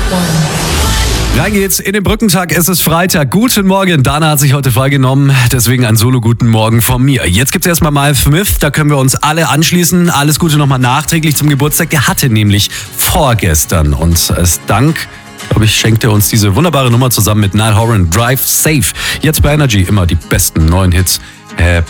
Rein geht's in den Brückentag, es ist Freitag. Guten Morgen, Dana hat sich heute freigenommen, deswegen ein Solo-Guten Morgen von mir. Jetzt gibt's erstmal Miles Smith, da können wir uns alle anschließen. Alles Gute nochmal nachträglich zum Geburtstag. Der hatte nämlich vorgestern und als Dank, glaube ich, schenkt er uns diese wunderbare Nummer zusammen mit Niall Horan, Drive Safe. Jetzt bei Energy immer die besten neuen Hits.